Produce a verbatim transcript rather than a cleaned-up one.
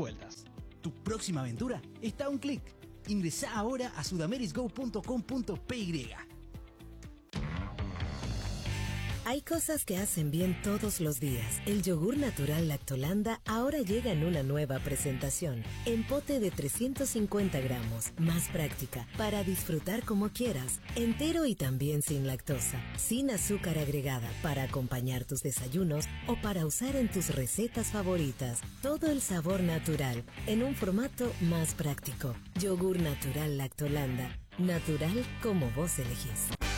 vueltas. Tu próxima aventura está a un clic. Ingresá ahora a sudamerisgo punto com punto pe ye. Hay cosas que hacen bien todos los días. El yogur natural Lactolanda ahora llega en una nueva presentación. En pote de trescientos cincuenta gramos. Más práctica, para disfrutar como quieras. Entero y también sin lactosa. Sin azúcar agregada, para acompañar tus desayunos o para usar en tus recetas favoritas. Todo el sabor natural, en un formato más práctico. Yogur natural Lactolanda. Natural como vos elegís.